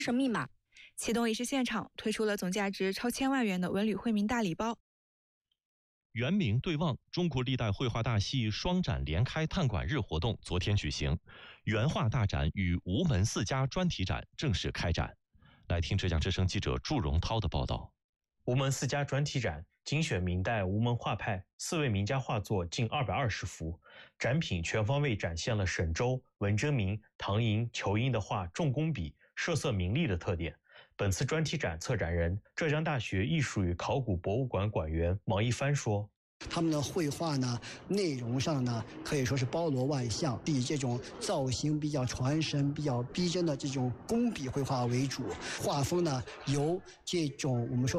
生密码。启动仪式现场推出了总价值超1000万元的文旅惠民大礼包。 圆明对望中国历代绘画大系双展连开探馆日活动昨天举行，原画大展与吴门4家专题展正式开展。来听浙江之声记者祝荣涛的报道。 吴门4家专题展精选明代吴门画派4位名家画作近220幅，展品全方位展现了沈周、文征明、唐寅、裘英的画重工笔、设色明丽的特点。本次专题展策展人浙江大学艺术与考古博物馆馆员王一帆说：“ 他们的绘画呢，内容上呢，可以说是包罗万象，以这种造型比较传神、比较逼真的这种工笔绘画为主，画风呢由这种我们说